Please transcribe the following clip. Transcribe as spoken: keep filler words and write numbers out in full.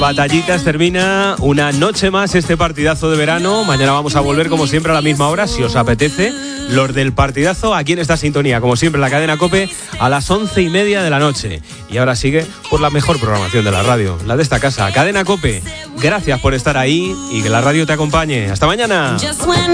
Batallitas, termina una noche más este partidazo de verano. Mañana vamos a volver como siempre a la misma hora, si os apetece. Los del partidazo aquí en esta sintonía, como siempre, la cadena COPE a las once y media de la noche. Y ahora sigue por la mejor programación de la radio, la de esta casa, Cadena COPE. Gracias por estar ahí y que la radio te acompañe. Hasta mañana.